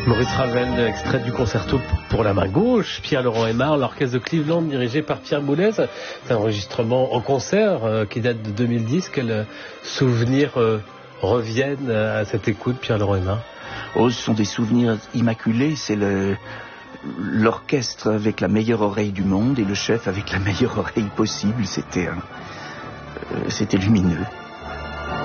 Maurice Ravel, extrait du concerto pour la main gauche, Pierre-Laurent Aimard, l'orchestre de Cleveland dirigé par Pierre Boulez. C'est un enregistrement en concert qui date de 2010. Quels souvenirs reviennent à cette écoute, Pierre-Laurent Aimard? Oh, ce sont des souvenirs immaculés. C'est l'orchestre avec la meilleure oreille du monde et le chef avec la meilleure oreille possible. C'était lumineux.